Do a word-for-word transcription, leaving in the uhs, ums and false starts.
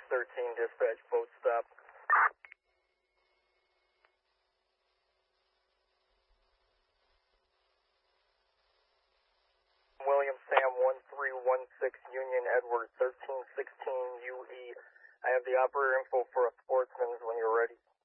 thirteen, dispatch, boat stop. William Sam one three one six Union Edward thirteen sixteen U E. I have the operator info for a sportsman's when you're ready.